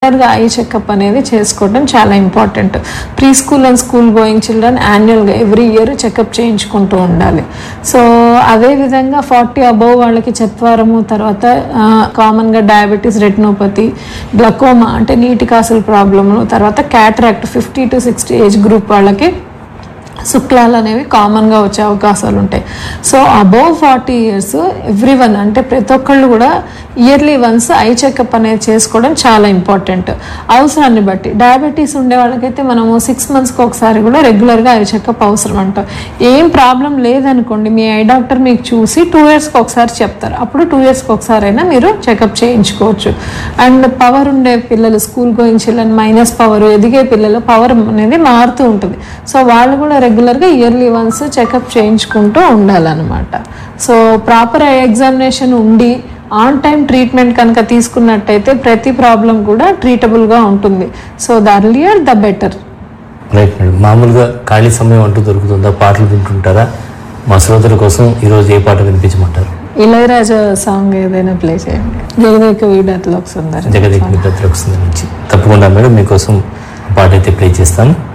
రెగ్యులర్గా eye checkup అనేది చేసుకోవడం చాలా important. Pre school and school going children యాన్యువల్గా every year checkup చేయించుకుంటూ ఉండాలి. సో అదేవిధంగా 40 అబోవ్ వాళ్ళకి చత్వారము, తర్వాత కామన్గా డయాబెటీస్, రెటినోపతి, గ్లకోమా అంటే నీటి కాసుల ప్రాబ్లమ్లు, తర్వాత క్యాటరాక్ట్ 50 to 60 ఏజ్ గ్రూప్ వాళ్ళకి శుక్లాలు అనేవి కామన్గా వచ్చే అవకాశాలు ఉంటాయి. సో అబోవ్ 40 years ఎవ్రీవన్ అంటే ప్రతి ఒక్కళ్ళు కూడా ఇయర్లీ వన్స్ ఐ చెకప్ అనేది చేసుకోవడం చాలా ఇంపార్టెంట్. అవసరాన్ని బట్టి డయాబెటీస్ ఉండే వాళ్ళకైతే మనము 6 monthsకి ఒకసారి కూడా రెగ్యులర్గా ఐ చెకప్ అవసరం అంటాం. ఏం ప్రాబ్లం లేదనుకోండి, మీ ఐ డాక్టర్ మీకు చూసి 2 yearsకి ఒకసారి చెప్తారు, అప్పుడు 2 yearsకి ఒకసారి అయినా మీరు చెకప్ చేయించుకోవచ్చు. అండ్ పవర్ ఉండే పిల్లలు, school going children, minus power, ఎదిగే పిల్లలు పవర్ అనేది మారుతూ ఉంటుంది. సో వాళ్ళు కూడా రెగ్యులర్గా ఇయర్లీ వన్స్ చెకప్ చేయించుకుంటూ ఉండాలన్నమాట. సో ప్రాపర్ ఐ ఎగ్జామినేషన్ ఉండి ఆన్ టైం ట్రీట్మెంట్ కనుక తీసుకున్నట్టయితే ప్రతి ప్రాబ్లం కూడా ట్రీటబుల్గా ఉంటుంది. So the earlier the better. Right madam. మామూలుగా ఖాళీ సమయం అంటూ దొరుకుతుందా? పాటలు వింటుంటారా? మా శ్రోతల కోసం ఈరోజు ఏ పాట వినిపించమంటారు? ఇళయరాజా సాంగ్ ఏదైనా ప్లే చేయండి. జగదేక వీడతలోకి సుందరి. జగదేక వీడతలోకి సుందరి నుంచి తప్పకుండా మేడం మీకోసం పాట అయితే ప్లే చేస్తాను.